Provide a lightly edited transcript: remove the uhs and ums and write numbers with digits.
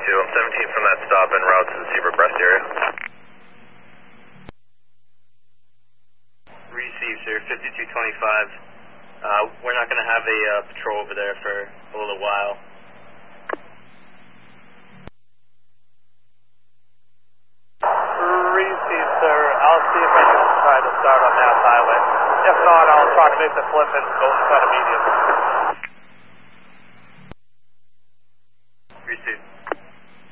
I'm 17 from that stop en route to the Seabrook Rest area. Received, sir, 5225. We're not going to have a patrol over there for a little while. Received, sir. I'll see if I can try to start on Mass Highway. If not, I'll try to make the flip and go to medium.